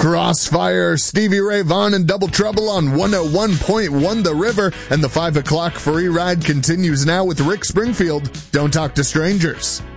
Crossfire, Stevie Ray Vaughan and Double Trouble on 101.1 The River, and the 5 o'clock free ride continues now with Rick Springfield. Don't talk to strangers.